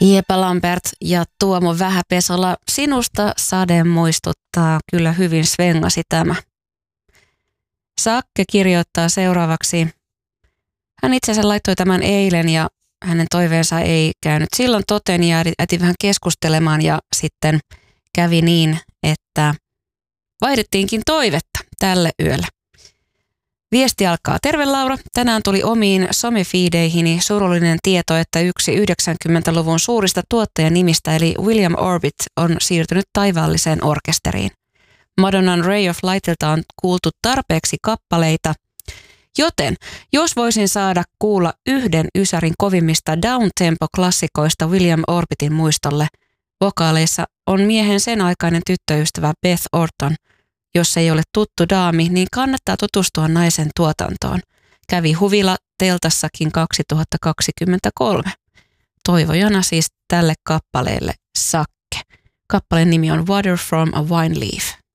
Jeppe Lambert ja Tuomo Vähäpesola, sinusta sade muistuttaa, kyllä hyvin svengasi tämä. Sakke kirjoittaa seuraavaksi. Hän itse asiassa laittoi tämän eilen ja hänen toiveensa ei käynyt silloin toteen ja äiti vähän keskustelemaan ja sitten kävi niin, että vaihdettiinkin toivetta tälle yölle. Viesti alkaa. Terve Laura, tänään tuli omiin somefiideihini surullinen tieto, että yksi 90-luvun suurista tuottajanimistä eli William Orbit on siirtynyt taivaalliseen orkesteriin. Madonnan Ray of Lightilta on kuultu tarpeeksi kappaleita, joten jos voisin saada kuulla yhden ysärin kovimmista downtempo-klassikoista William Orbitin muistolle, vokaaleissa on miehen sen aikainen tyttöystävä Beth Orton. Jos ei ole tuttu daami, niin kannattaa tutustua naisen tuotantoon. Kävi huvila teltassakin 2023. Toivojana siis tälle kappaleelle Sakke. Kappaleen nimi on Water from a Wine Leaf.